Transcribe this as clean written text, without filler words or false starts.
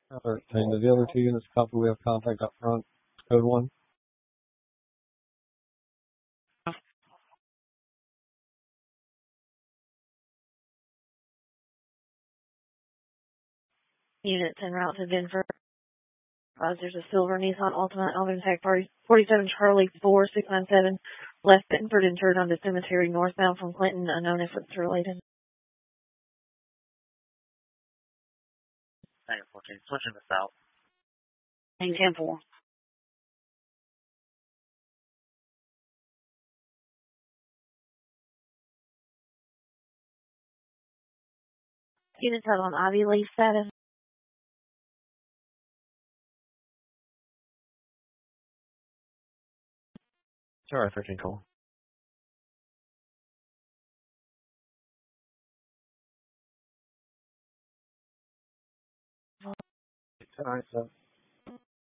13. Do the other two units copy? We have contact up front. Code 1. Units en route to Denver. There's a silver Nissan Altima Alvin Tag 47 Charlie 4697 left Benford and turned onto Cemetery northbound from Clinton, unknown if it's related. 14, switching to south. 10-4. Units out on Ivy Leaf status. Sorry, 13 call. Alright, so